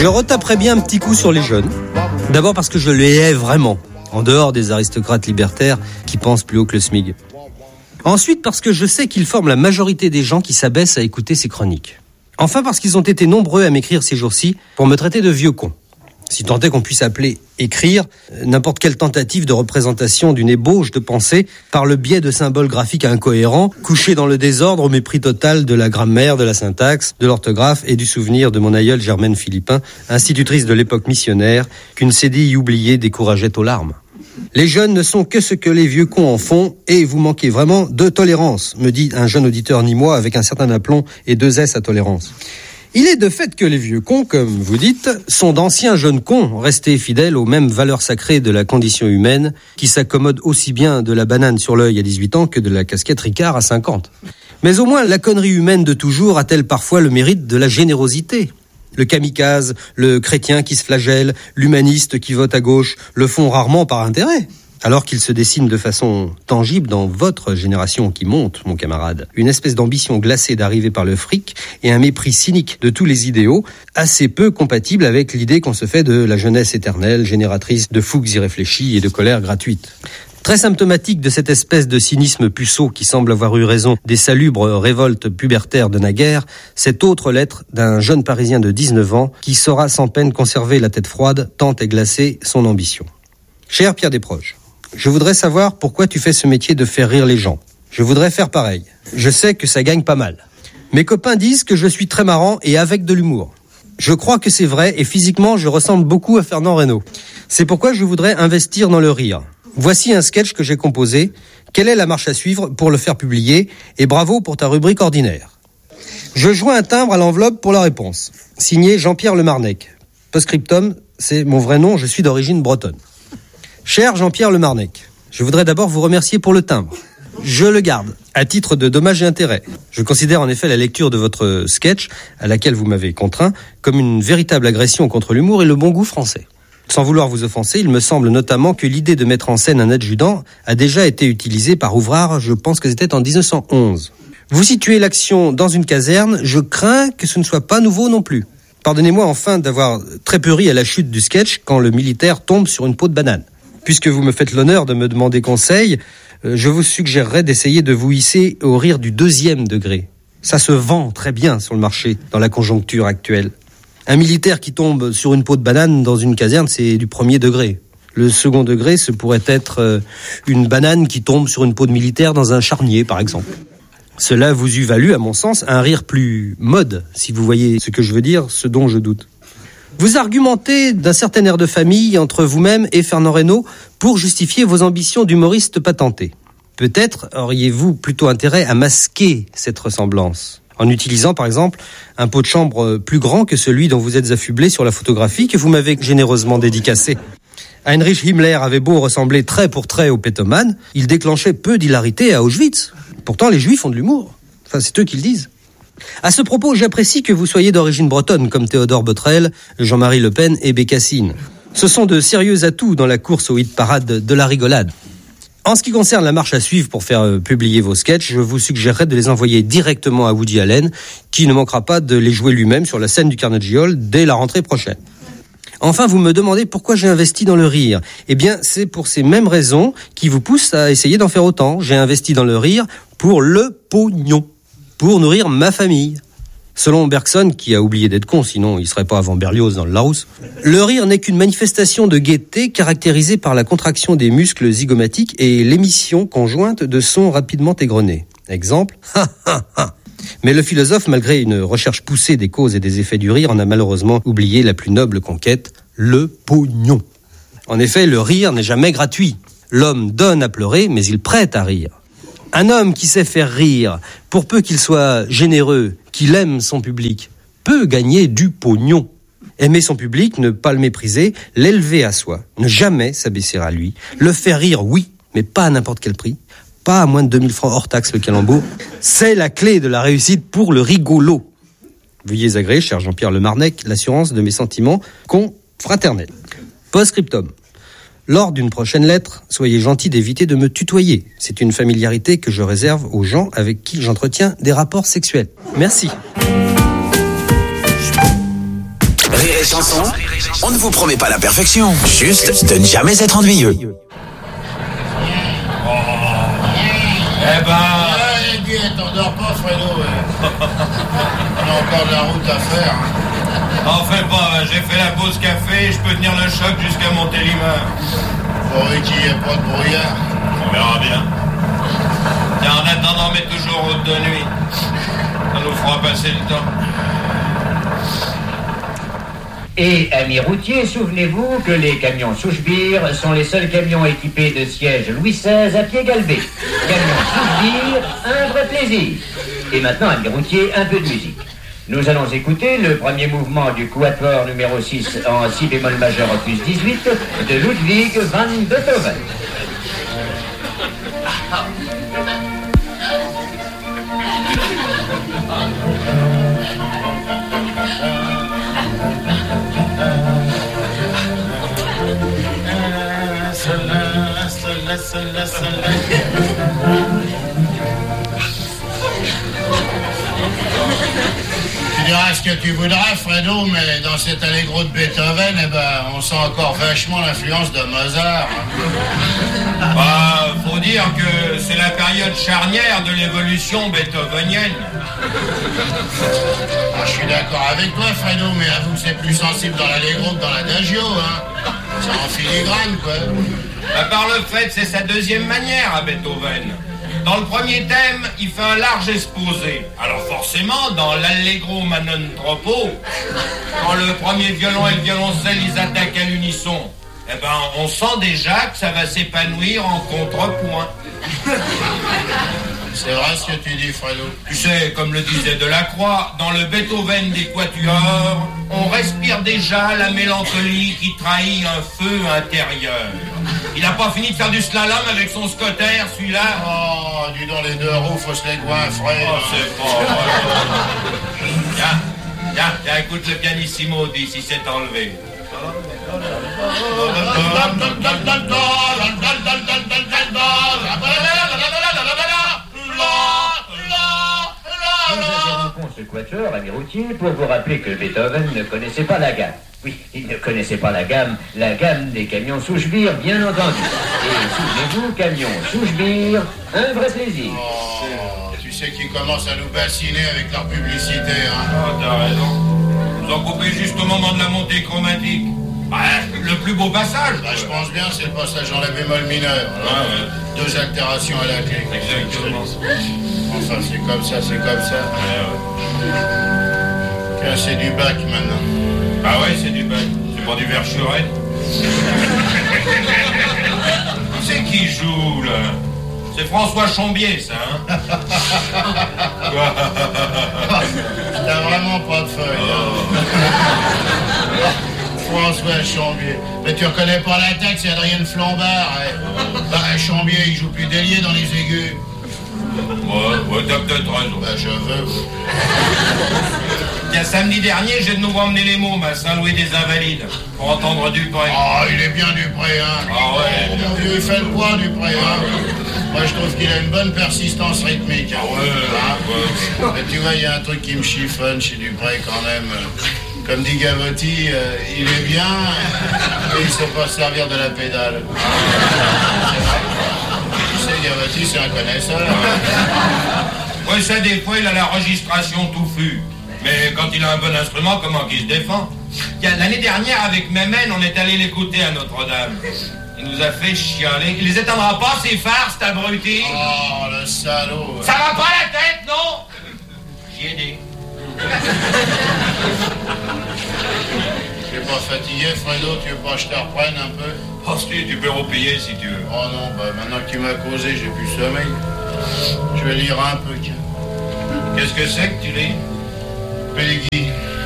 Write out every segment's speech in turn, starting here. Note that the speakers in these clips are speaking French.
Je retaperai bien un petit coup sur les jeunes. D'abord parce que je les hais vraiment, en dehors des aristocrates libertaires qui pensent plus haut que le SMIG. Ensuite parce que je sais qu'ils forment la majorité des gens qui s'abaissent à écouter ces chroniques. Enfin parce qu'ils ont été nombreux à m'écrire ces jours-ci pour me traiter de vieux con. Si tant est qu'on puisse appeler écrire n'importe quelle tentative de représentation d'une ébauche de pensée par le biais de symboles graphiques incohérents, couchés dans le désordre au mépris total de la grammaire, de la syntaxe, de l'orthographe et du souvenir de mon aïeule Germaine Philippin, institutrice de l'époque missionnaire, qu'une CDI oubliée décourageait aux larmes. Les jeunes ne sont que ce que les vieux cons en font et vous manquez vraiment de tolérance, me dit un jeune auditeur nîmois avec un certain aplomb et 2 S à tolérance. Il est de fait que les vieux cons, comme vous dites, sont d'anciens jeunes cons, restés fidèles aux mêmes valeurs sacrées de la condition humaine, qui s'accommodent aussi bien de la banane sur l'œil à 18 ans que de la casquette Ricard à 50. Mais au moins, la connerie humaine de toujours a-t-elle parfois le mérite de la générosité ? Le kamikaze, le chrétien qui se flagelle, l'humaniste qui vote à gauche, le font rarement par intérêt. Alors qu'il se dessine de façon tangible dans votre génération qui monte, mon camarade, une espèce d'ambition glacée d'arriver par le fric et un mépris cynique de tous les idéaux, assez peu compatible avec l'idée qu'on se fait de la jeunesse éternelle, génératrice de fougues irréfléchies et de colère gratuite. Très symptomatique de cette espèce de cynisme puceau qui semble avoir eu raison des salubres révoltes pubertaires de naguère, cette autre lettre d'un jeune Parisien de 19 ans qui saura sans peine conserver la tête froide tant est glacée son ambition. Cher Pierre Desproges, je voudrais savoir pourquoi tu fais ce métier de faire rire les gens. Je voudrais faire pareil. Je sais que ça gagne pas mal. Mes copains disent que je suis très marrant et avec de l'humour. Je crois que c'est vrai et physiquement je ressemble beaucoup à Fernand Reynaud. C'est pourquoi je voudrais investir dans le rire. Voici un sketch que j'ai composé. Quelle est la marche à suivre pour le faire publier ? Et bravo pour ta rubrique ordinaire. Je joins un timbre à l'enveloppe pour la réponse. Signé Jean-Pierre Lemarnec. Post-scriptum, c'est mon vrai nom, je suis d'origine bretonne. Cher Jean-Pierre Lemarnec, je voudrais d'abord vous remercier pour le timbre. Je le garde, à titre de dommages et intérêts. Je considère en effet la lecture de votre sketch, à laquelle vous m'avez contraint, comme une véritable agression contre l'humour et le bon goût français. Sans vouloir vous offenser, il me semble notamment que l'idée de mettre en scène un adjudant a déjà été utilisée par Ouvrard, je pense que c'était en 1911. Vous situez l'action dans une caserne, je crains que ce ne soit pas nouveau non plus. Pardonnez-moi enfin d'avoir très peu ri à la chute du sketch quand le militaire tombe sur une peau de banane. Puisque vous me faites l'honneur de me demander conseil, je vous suggérerais d'essayer de vous hisser au rire du 2e degré. Ça se vend très bien sur le marché dans la conjoncture actuelle. Un militaire qui tombe sur une peau de banane dans une caserne, c'est du 1er degré. Le 2nd degré, ce pourrait être une banane qui tombe sur une peau de militaire dans un charnier, par exemple. Cela vous eût valu, à mon sens, un rire plus mode, si vous voyez ce que je veux dire, ce dont je doute. Vous argumentez d'un certain air de famille entre vous-même et Fernand Reynaud pour justifier vos ambitions d'humoriste patenté. Peut-être auriez-vous plutôt intérêt à masquer cette ressemblance, en utilisant par exemple un pot de chambre plus grand que celui dont vous êtes affublé sur la photographie que vous m'avez généreusement dédicacée. Heinrich Himmler avait beau ressembler trait pour trait au pétomane, il déclenchait peu d'hilarité à Auschwitz. Pourtant les Juifs ont de l'humour. Enfin, c'est eux qui le disent. À ce propos, j'apprécie que vous soyez d'origine bretonne, comme Théodore Botrel, Jean-Marie Le Pen et Bécassine. Ce sont de sérieux atouts dans la course au hit parade de la rigolade. En ce qui concerne la marche à suivre pour faire publier vos sketchs, je vous suggérerais de les envoyer directement à Woody Allen, qui ne manquera pas de les jouer lui-même sur la scène du Carnegie Hall dès la rentrée prochaine. Enfin, vous me demandez pourquoi j'ai investi dans le rire. Eh bien, c'est pour ces mêmes raisons qui vous poussent à essayer d'en faire autant. J'ai investi dans le rire pour le pognon, pour nourrir ma famille. Selon Bergson, qui a oublié d'être con, sinon il serait pas avant Berlioz dans le Larousse, le rire n'est qu'une manifestation de gaieté caractérisée par la contraction des muscles zygomatiques et l'émission conjointe de sons rapidement égrenés. Exemple, ha ha ha. Mais le philosophe, malgré une recherche poussée des causes et des effets du rire, en a malheureusement oublié la plus noble conquête, le pognon. En effet, le rire n'est jamais gratuit. L'homme donne à pleurer, mais il prête à rire. Un homme qui sait faire rire, pour peu qu'il soit généreux, qu'il aime son public, peut gagner du pognon. Aimer son public, ne pas le mépriser, l'élever à soi, ne jamais s'abaisser à lui, le faire rire, oui, mais pas à n'importe quel prix, pas à moins de 2000 francs hors taxe le calembour, c'est la clé de la réussite pour le rigolo. Veuillez agréer, cher Jean-Pierre Lemarnec, l'assurance de mes sentiments confraternels. Post-scriptum. Lors d'une prochaine lettre, soyez gentil d'éviter de me tutoyer. C'est une familiarité que je réserve aux gens avec qui j'entretiens des rapports sexuels. Merci. Rire et chanson. façon, on ne vous promet pas la perfection, juste de ne jamais être ennuyeux. Eh ben... t'endors pas, Fredo. On a encore de la route à faire. T'en fais pas, j'ai fait la pause café, je peux tenir le choc jusqu'à Montélimar. Pourvu qu'il n'y ait pas de brouillard. On verra bien. Tiens, en attendant, mets toujours route de nuit. Ça nous fera passer le temps. Et, amis routiers, souvenez-vous que les camions Souchebire sont les seuls camions équipés de sièges Louis XVI à pied galbé. Camions Souchebire, un vrai plaisir. Et maintenant, amis routiers, un peu de musique. Nous allons écouter le premier mouvement du quatuor numéro 6 en si bémol majeur opus 18 de Ludwig van Beethoven. Tu diras ce que tu voudras, Fredo, mais dans cet allegro de Beethoven, eh ben, on sent encore vachement l'influence de Mozart. Bah, faut dire que c'est la période charnière de l'évolution beethovenienne. Ah, je suis d'accord avec toi, Fredo, mais avoue que c'est plus sensible dans l'allegro que dans l'adagio, hein. C'est en filigrane, quoi. Bah, par le fait, c'est sa deuxième manière à Beethoven. Dans le premier thème, il fait un large exposé. Alors forcément, dans l'Allegro Manon Troppo, quand le premier violon et le violoncelle, ils attaquent à l'unisson, eh ben, on sent déjà que ça va s'épanouir en contrepoint. C'est vrai ce que tu dis, Fredo. Tu sais, comme le disait Delacroix, dans le Beethoven des quatuors, on respire déjà la mélancolie qui trahit un feu intérieur. Il n'a pas fini de faire du slalom avec son scotter, celui-là. Oh, dis donc, les deux roues, faut se les goinfrer. Oh, c'est pas vrai. Tiens, écoute le pianissimo, dit si c'est enlevé. Nous interrompons ce quatuor, amis routiers, pour vous rappeler que Beethoven ne connaissait pas la gamme. Oui, il ne connaissait pas la gamme des camions Souchebire, bien entendu. Et souvenez-vous, camions Souchebire, un vrai plaisir. Oh, tu sais qu'ils commencent à nous bassiner avec leur publicité, hein. Oh, t'as raison. Vous en coupez juste au moment de la montée chromatique. Bah, le plus beau passage. Bah, je pense bien, c'est le passage en la bémol mineur. Ah, ouais. Deux altérations à la clé. Exactement. Enfin, c'est comme ça, c'est comme ça. Ouais. Tiens, c'est du bac maintenant. Ah ouais, c'est du bac. C'est pas du Verschuren. C'est qui joue, là? C'est François Chambier, ça, hein? T'as vraiment pas de feuille. Hein. François Chambier. Mais tu reconnais pas la tête, c'est Adrien Flambard. Hein. Bah, Chambier, il joue plus d'ailier dans les aigus. Ouais, t'as peut-être raison. Bah, je veux. Tiens, samedi dernier, j'ai de nouveau emmené les mômes à Saint-Louis des Invalides pour entendre Dupré. Oh, il est bien Dupré, hein. Ah ouais. Oh, mon vieux, il fait le poids, Dupré, hein. Moi, je trouve qu'il a une bonne persistance rythmique. Hein. Ouais. Mais tu vois, il y a un truc qui me chiffonne chez Dupré quand même. Comme dit Gavotti, il est bien, mais il sait pas se servir de la pédale. Tu sais, Gavotti, c'est un connaisseur. Ouais, ça, des fois, il a la registration touffue. Mais quand il a un bon instrument, comment qu'il se défend? Tiens, l'année dernière, avec Mémène, on est allé l'écouter à Notre-Dame. Il nous a fait chialer. Il les éteindra pas, ces phares, cet abruti. Oh, le salaud. Ça va pas la tête, non? J'y ai dit. Tu es pas fatigué, Fredo? Tu veux pas que je te reprenne un peu? Oh, si, tu peux repayer si tu veux. Oh non, bah maintenant que tu m'as causé, j'ai plus sommeil. Je vais lire un peu, tiens. Qu'est-ce que c'est que tu lis? Peggy.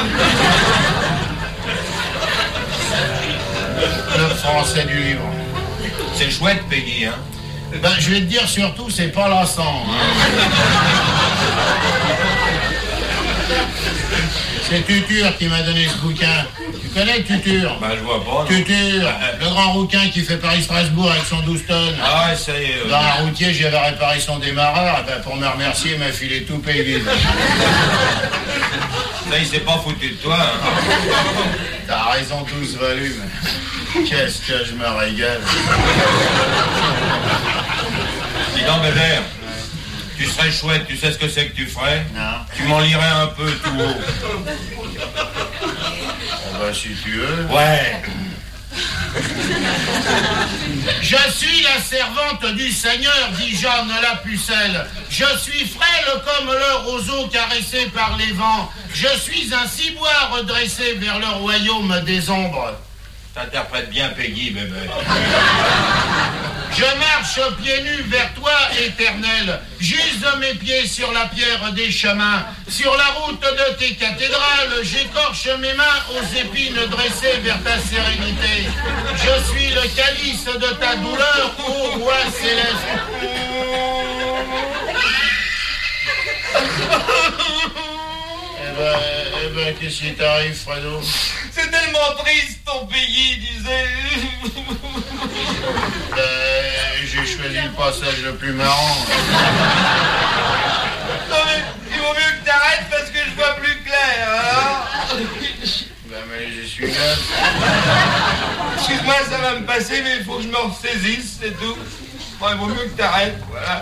Le français du livre. C'est chouette, Peggy, hein? Ben, je vais te dire surtout, c'est pas lassant. Hein. C'est Tutur qui m'a donné ce bouquin. Tu connais Tutur? Bah, je vois pas. Non. Tutur, le grand rouquin qui fait Paris-Strasbourg avec son 12 tonnes. Ah ouais, ça y est. Dans un routier, j'avais réparé son démarreur. Et ben, pour me remercier, il m'a filé tout pays vide. Ça, il s'est pas foutu de toi, hein. T'as raison, 12 volumes. Qu'est-ce que je me régale. Dis donc, Bébert, tu serais chouette, tu sais ce que c'est que tu ferais? Non. Tu m'en lirais un peu tout haut. Oh bah, si tu veux. Ouais. Je suis la servante du Seigneur, dit Jeanne la pucelle. Je suis frêle comme le roseau caressé par les vents. Je suis un ciboire redressé vers le royaume des ombres. T'interprètes bien Peggy, bébé. Je marche pieds nus vers toi, éternel. J'use mes pieds sur la pierre des chemins. Sur la route de tes cathédrales, j'écorche mes mains aux épines dressées vers ta sérénité. Je suis le calice de ta douleur, ô roi céleste. Eh ben, qu'est-ce qui t'arrive, Fredo? C'est tellement triste, ton Peggy, disait. J'ai choisi le passage le plus marrant. Non mais, il vaut mieux que t'arrêtes parce que je vois plus clair, alors. Ben, mais je suis là. Excuse-moi, ça va me passer, mais il faut que je me ressaisisse, c'est tout. Bon, il vaut mieux que t'arrêtes, voilà.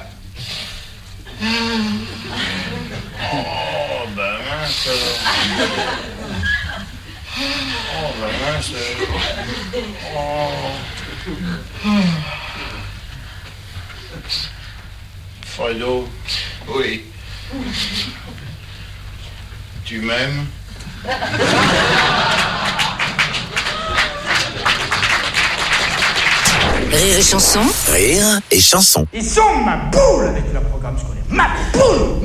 Oh, ben mince. Oh, ben mince. Oh. Fredo. Oui. Tu m'aimes? Rire et chanson. Rire et chanson. Ils sont ma boule avec leur programme scolaire. Ma boule.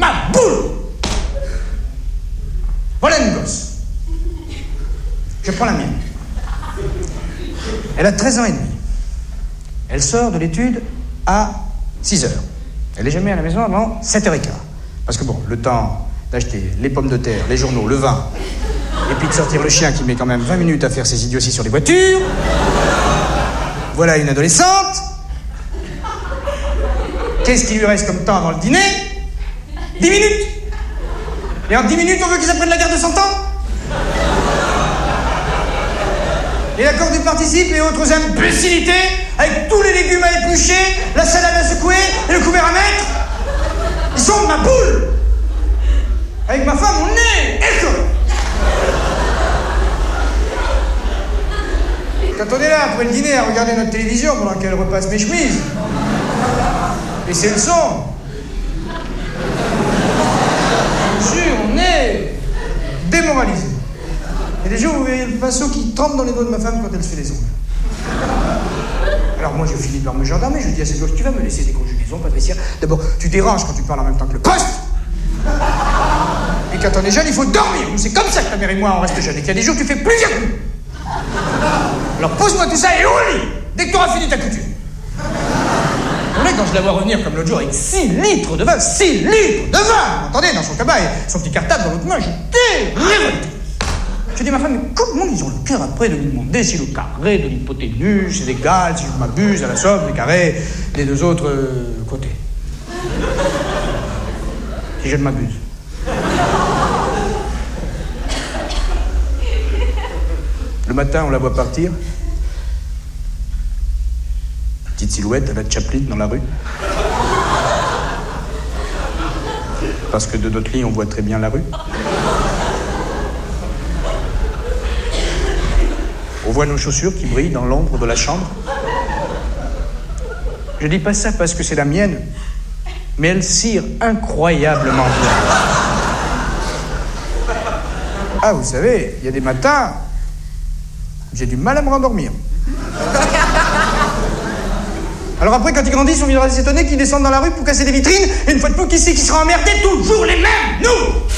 Voilà une gosse. Je prends la mienne. Elle a 13 ans et demi. Elle sort de l'étude à 6h. Elle n'est jamais à la maison avant 7h15. Parce que bon, le temps d'acheter les pommes de terre, les journaux, le vin, et puis de sortir le chien qui met quand même 20 minutes à faire ses idioties sur les voitures. Voilà une adolescente. Qu'est-ce qui lui reste comme temps avant le dîner? 10 minutes. Et en 10 minutes, on veut qu'ils apprennent la guerre de 100 ans? Et l'accord du participe et autres imbécilités, avec tous les légumes à éplucher, la salade à secouer et le couvert à mettre. Ils sont de ma boule. Avec ma femme, on est écœurés. Quand on est là après le dîner à regarder notre télévision pendant qu'elle repasse mes chemises, et c'est le son. Je vous jure, on est démoralisé. Il y a des jours où vous voyez le pinceau qui trempe dans les doigts de ma femme quand elle se fait les ongles. Alors moi, je finis par me gendarmer, je dis à cette gauche, tu vas me laisser des conjugaisons, pas de vestiaire. D'abord, tu déranges quand tu parles en même temps que le poste. Et quand on est jeune, il faut dormir. C'est comme ça que ta mère et moi, on reste jeunes. Et qu'il y a des jours, tu fais plusieurs coups. Alors pose-moi tout ça et au lit, dès que tu auras fini ta couture. Vous voyez, quand je la vois revenir comme l'autre jour avec 6 litres de vin, 6 litres de vin, vous entendez, dans son cabas, et son petit cartable dans l'autre main, j'étais révolté. Je dis à ma femme, mais comment ils ont le cœur après de lui demander si le carré de l'hypoténuse est égal, si je m'abuse, à la somme des carrés des deux autres côtés. Si je ne m'abuse. Le matin, on la voit partir. Petite silhouette à la Chaplin dans la rue. Parce que de notre lit, on voit très bien la rue. On voit nos chaussures qui brillent dans l'ombre de la chambre. Je dis pas ça parce que c'est la mienne, mais elle cire incroyablement bien. Ah, vous savez, il y a des matins, j'ai du mal à me rendormir. Alors après, quand ils grandissent, on viendra s'étonner qu'ils descendent dans la rue pour casser des vitrines, et une fois de plus, qui c'est qui sera emmerdé? Toujours les mêmes, nous!